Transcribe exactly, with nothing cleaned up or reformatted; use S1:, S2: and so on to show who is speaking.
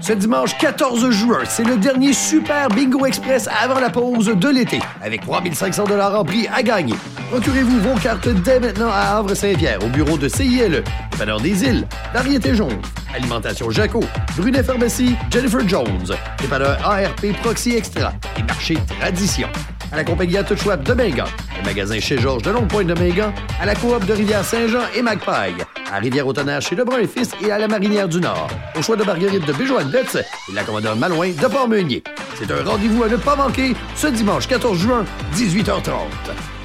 S1: Ce dimanche quatorze juin, c'est le dernier Super Bingo Express avant la pause de l'été, avec trois mille cinq cents dollars en prix à gagner. Procurez-vous vos cartes dès maintenant à Havre-Saint-Pierre, au bureau de C I L E, Dépanneur des Îles, Variété Jaune, Alimentation Jaco, Brunet Pharmacie, Jennifer Jones, Dépanneur A R P Proxy Extra et Marché Tradition. À la compagnie à tout choix de Mingan, le magasin chez Georges de Longue-Pointe de Mingan, à la coop de Rivière-Saint-Jean et Magpie, à Rivière-au-Tonnerre chez Lebrun et Fils et à la Marinière du Nord, au choix de Marguerite de Béjoine-Betts et la commandeur Malouin de Port-Meunier. C'est un rendez-vous à ne pas manquer ce dimanche quatorze juin, dix-huit heures trente.